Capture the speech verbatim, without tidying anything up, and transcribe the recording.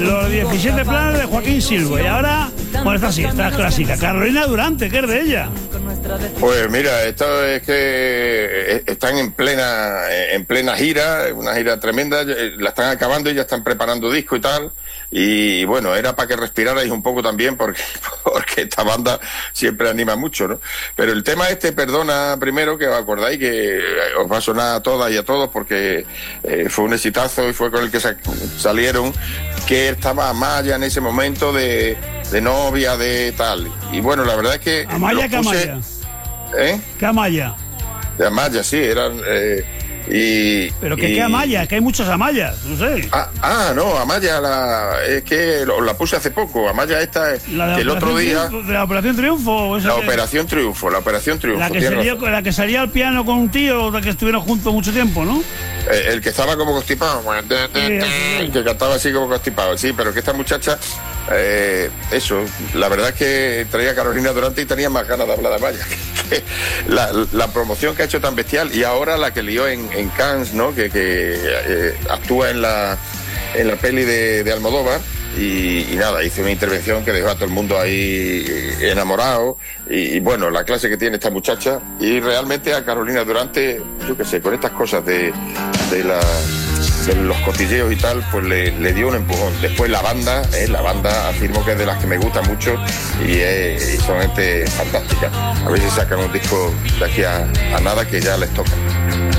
Los diecisiete planes de Joaquín Silva. Y ahora, bueno, esta sí, esta es clásica. Carolina Durante, ¿qué es de ella? Pues mira, esto es que están en plena en plena gira, una gira tremenda, la están acabando y ya están preparando disco y tal. Y bueno, era para que respirarais un poco también, porque, porque esta banda siempre anima mucho, ¿no? Pero el tema este, perdona primero, que os acordáis que os va a sonar a todas y a todos, porque eh, fue un exitazo y fue con el que sa- salieron, que estaba Amaya en ese momento de, de novia, de tal. Y bueno, la verdad es que... Amaya, ¿qué puse, Amaya? ¿Eh? ¿Qué Amaya? De Amaya, sí, eran... Eh, y, Pero que y... qué Amaya, que hay muchas Amayas, no sé. Ah, ah, no, Amaya la, es que lo, la puse hace poco. Amaya esta, La de que el otro día... Triunfo, de la Operación Triunfo. Esa La que, Operación Triunfo, la Operación Triunfo. la, que tienes sería, razón. la que salía al piano con un tío que estuvieron juntos mucho tiempo, ¿no? Eh, el que estaba como constipado, sí. que cantaba así como constipado, sí, pero que esta muchacha, eh, eso, la verdad es que traía a Carolina Durante y tenía más ganas de hablar de Amaya. la, la promoción que ha hecho tan bestial, y ahora la que lió en, en Cannes, ¿no? Que, que eh, actúa en la en la peli de, de Almodóvar. Y, y nada, hice una intervención que dejó a todo el mundo ahí enamorado. Y, y bueno, la clase que tiene esta muchacha. Y realmente a Carolina Durante, yo qué sé, con estas cosas de, de, la, de los cotilleos y tal, pues le, le dio un empujón. Después la banda, eh, la banda afirmo que es de las que me gusta mucho y, eh, y son gente fantástica. A ver si sacan un disco de aquí a, a nada, que ya les toca.